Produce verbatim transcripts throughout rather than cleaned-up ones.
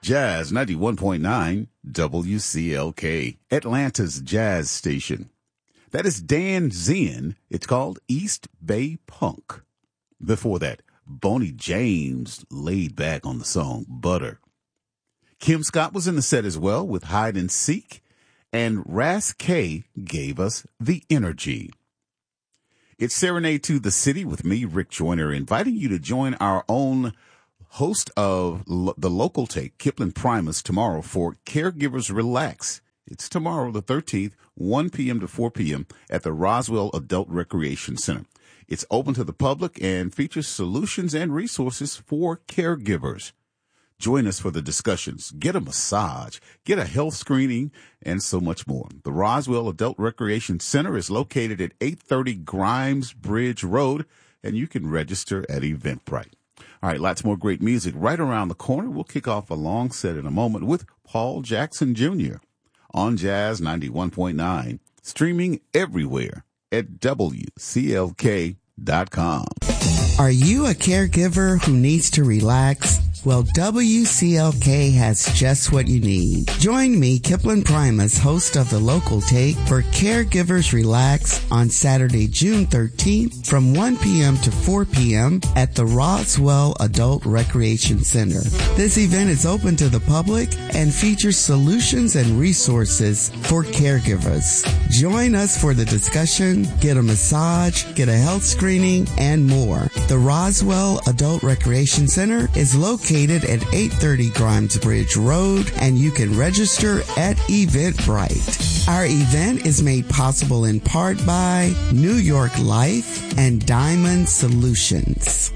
Jazz ninety-one point nine W C L K, Atlanta's jazz station. That is Dan Zen. It's called East Bay Punk. Before that, Boney James laid back on the song Butter. Kim Scott was in the set as well with Hide and Seek, and Ras K gave us The Energy. It's Serenade to the City with me, Rick Joyner, inviting you to join our own host of lo- the Local Take, Kipling Primus, tomorrow for Caregivers Relax. It's tomorrow, the thirteenth, one p.m. to four p.m. at the Roswell Adult Recreation Center. It's open to the public and features solutions and resources for caregivers. Join us for the discussions, get a massage, get a health screening, and so much more. The Roswell Adult Recreation Center is located at eight thirty Grimes Bridge Road, and you can register at Eventbrite. All right, lots more great music right around the corner. We'll kick off a long set in a moment with Paul Jackson Junior on Jazz ninety-one point nine, streaming everywhere at W C L K dot com. Are you a caregiver who needs to relax? Well, W C L K has just what you need. Join me, Kipling Primus, host of the Local Take, for Caregivers Relax on Saturday, June thirteenth from one p.m. to four p.m. at the Roswell Adult Recreation Center. This event is open to the public and features solutions and resources for caregivers. Join us for the discussion, get a massage, get a health screening, and more. The Roswell Adult Recreation Center is located at eight thirty Grimes Bridge Road, and you can register at Eventbrite. Our event is made possible in part by New York Life and Diamond Solutions.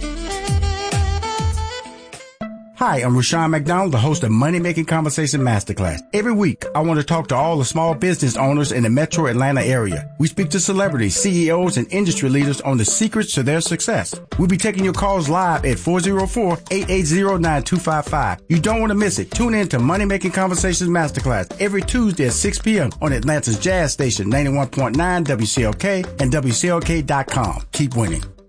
Hi, I'm Rushion McDonald, the host of Money Making Conversation Masterclass. Every week, I want to talk to all the small business owners in the metro Atlanta area. We speak to celebrities, C E Os, and industry leaders on the secrets to their success. We'll be taking your calls live at four oh four, eight eight zero, nine two five five. You don't want to miss it. Tune in to Money Making Conversations Masterclass every Tuesday at six p.m. on Atlanta's Jazz Station, ninety-one point nine W C L K and W C L K dot com. Keep winning.